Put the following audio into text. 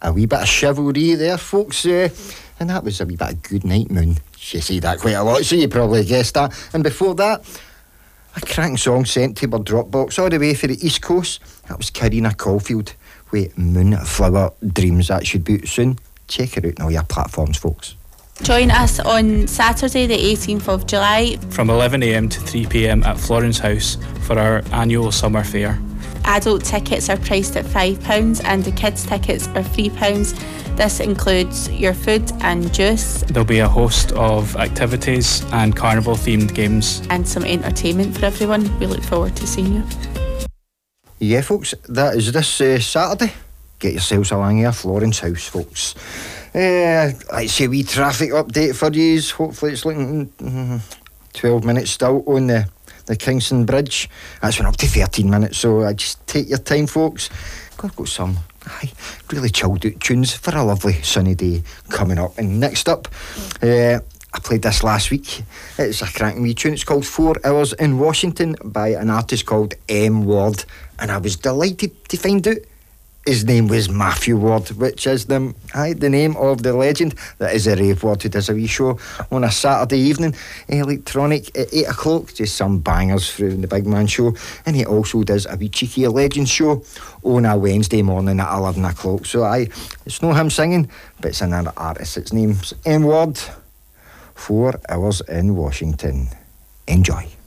a wee bit of chivalry there, folks, and that was a wee bit of Good Night Moon. She said that quite a lot, so you probably guessed that. And before that, a cracking song sent to our Dropbox all the way for the East Coast. That was Karina Caulfield with Moonflower Dreams. That should be out soon. Check it out on all your platforms, folks. Join us on Saturday the 18th of July from 11am to 3pm at Florence House for our annual summer fair. Adult tickets are priced at £5 and the kids tickets are £3. This includes your food and juice. There'll be a host of activities and carnival themed games. And some entertainment for everyone. We look forward to seeing you. Yeah, folks, that is this Saturday. Get yourselves along here, Florence House, folks. Let's say a wee traffic update for you. Hopefully it's looking 12 minutes still on the Kingston Bridge. That's went up to 13 minutes, so just take your time, folks. Got some really chilled out tunes for a lovely sunny day coming up. And next up, I played this last week. It's a cracking wee tune. It's called 4 Hours in Washington by an artist called M. Ward, and I was delighted to find out his name was Matthew Ward, which is the name of the legend that is a Rave Ward, who does a wee show on a Saturday evening, electronic at 8 o'clock, just some bangers through the Big Man Show. And he also does a wee cheeky Legend show on a Wednesday morning at 11 o'clock. So it's not him singing, but it's another artist. Its name's M. Ward. 4 Hours in Washington. Enjoy.